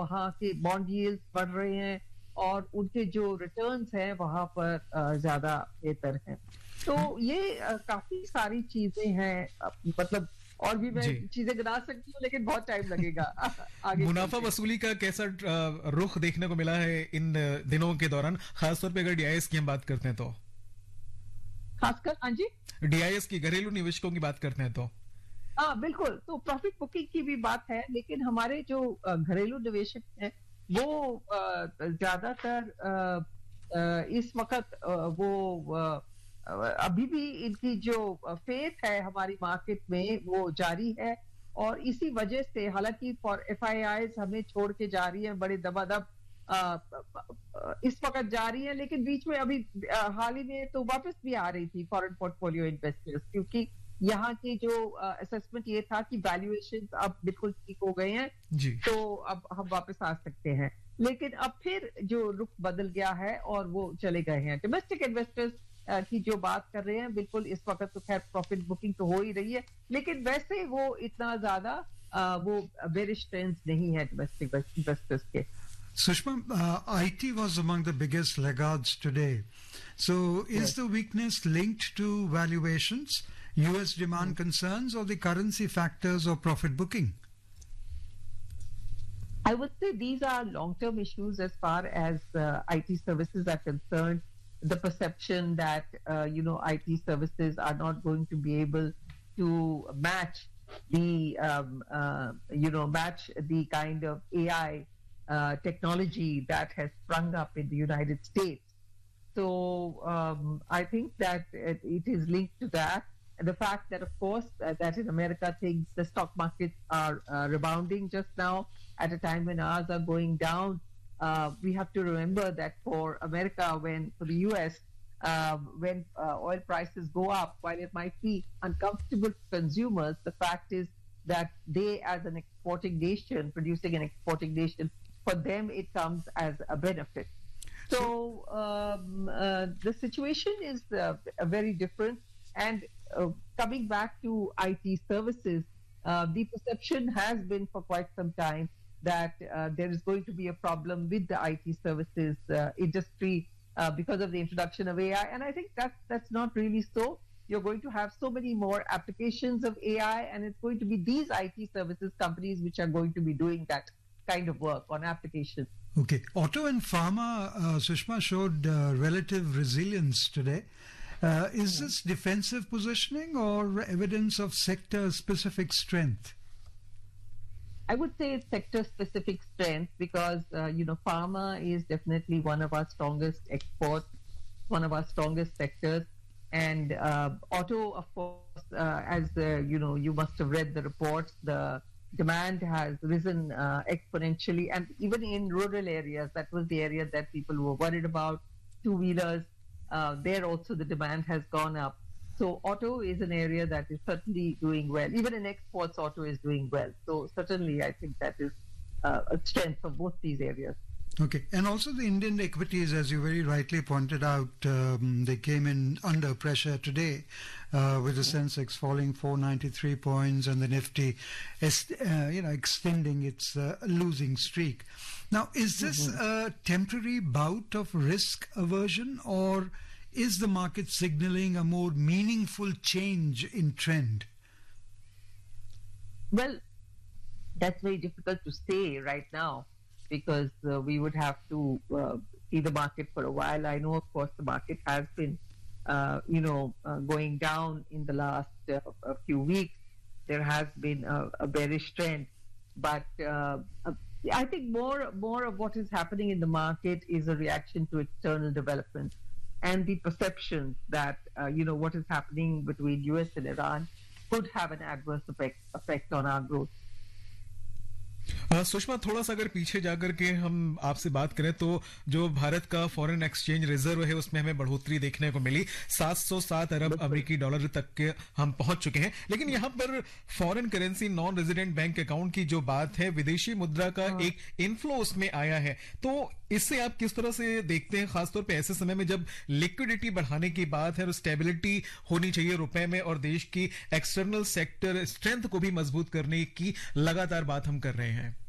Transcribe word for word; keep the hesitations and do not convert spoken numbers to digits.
वहाँ के bond yields बढ़ रहे हैं और उनके जो रिटर्न्स हैं वहाँ पर ज्यादा बेहतर हैं। तो ये काफी सारी चीजें हैं, मतलब और भी मैं चीजें गिना सकती हूँ लेकिन बहुत टाइम लगेगा। आगे मुनाफा वसूली का कैसा रुख देखने को मिला है इन दिनों के दौरान, खासतौर पे अगर डीआईएस की हम बात करते हैं तो? खासकर हाँ जी, डीआईएस की, घरेलू निवेशकों की बात करते हैं तो? हाँ बिल्कुल, तो प्रॉफिट बुकिंग की भी बात है, लेकिन हमारे जो घरेलू निवेशक हैं वो ज्यादातर इस वक्त वो अभी भी इनकी जो फेथ है हमारी मार्केट में वो जारी है, और इसी वजह से हालांकि फॉर एफ आई आईज हमें छोड़ के जा रही है, बड़े दबादब इस वक्त जा रही है, लेकिन बीच में अभी हाल ही में तो वापस भी आ रही थी फॉरेन पोर्टफोलियो इन्वेस्टर्स, क्योंकि यहाँ की जो असेसमेंट ये था कि वैल्यूएशन अब बिल्कुल ठीक हो गए हैं जी। तो अब हम वापस आ सकते हैं, लेकिन अब फिर जो रुख बदल गया है और वो चले गए हैं। डोमेस्टिक इन्वेस्टर्स की जो बात कर रहे हैं, बिल्कुल इस वक्त तो खैर प्रॉफिट बुकिंग तो हो ही रही है, लेकिन वैसे वो इतना ज्यादा वो बेरिश ट्रेंड्स नहीं है डोमेस्टिक इन्वेस्टर्स के। Sushma, uh, I T was among the biggest laggards today. So is yes. the weakness linked to valuations, U S demand mm. concerns, or the currency factors or profit booking? I would say these are long-term issues as far as uh, I T services are concerned. The perception that, uh, you know, I T services are not going to be able to match the, um, uh, you know, match the kind of A I uh, technology that has sprung up in the United States. So um, I think that it, it is linked to that. And the fact that, of course, uh, that in America, things, the stock markets are uh, rebounding just now at a time when ours are going down. Uh, we have to remember that for America, when for the U S, uh, when uh, oil prices go up, while it might be uncomfortable for consumers, the fact is that they, as an exporting nation, producing an exporting nation, for them it comes as a benefit. So um, uh, the situation is uh, very different. And uh, coming back to I T services, uh, the perception has been for quite some time that uh, there is going to be a problem with the I T services uh, industry uh, because of the introduction of A I. And I think that's, that's not really so. You're going to have so many more applications of A I, and it's going to be these I T services companies which are going to be doing that kind of work on applications. Okay. Auto and pharma, uh, Sushma, showed uh, relative resilience today. Uh, is this defensive positioning or evidence of sector-specific strength? I would say it's sector-specific strength because, uh, you know, pharma is definitely one of our strongest exports, one of our strongest sectors. And uh, auto, of course, uh, as uh, you know, you must have read the reports, the demand has risen uh, exponentially. And even in rural areas, that was the area that people were worried about, two-wheelers, uh, there also the demand has gone up. So auto is an area that is certainly doing well. Even in exports, auto is doing well. So certainly, I think that is uh, a strength for both these areas. Okay. And also the Indian equities, as you very rightly pointed out, um, they came in under pressure today uh, with the Sensex falling four ninety-three points and the Nifty est- uh, you know, extending its uh, losing streak. Now, is this mm-hmm. a temporary bout of risk aversion, or is the market signaling a more meaningful change in trend? Well, that's very difficult to say right now because uh, we would have to uh, see the market for a while. I know, of course, the market has been, uh, you know, uh, going down in the last uh, a few weeks. There has been a, a bearish trend, but uh, I think more more of what is happening in the market is a reaction to external developments and the perception that, uh, you know, what is happening between U S and Iran could have an adverse effect, effect on our growth. Sushma, थोड़ा सा अगर पीछे जाकर के हम आपसे बात करें तो जो भारत का फॉरेन एक्सचेंज रिजर्व है उसमें हमें बढ़ोतरी देखने को मिली, सात सौ सात अरब अमेरिकी डॉलर तक के हम पहुंच चुके हैं। लेकिन यहां पर foreign currency non resident bank account की जो बात है, विदेशी मुद्रा का एक इनफ्लो उसमें आया है, तो इससे आप किस तरह से देखते हैं, खासतौर पे ऐसे समय में जब लिक्विडिटी बढ़ाने की बात है और स्टेबिलिटी होनी चाहिए रुपए में और देश की एक्सटर्नल सेक्टर स्ट्रेंथ को भी मजबूत करने की लगातार बात हम कर रहे हैं?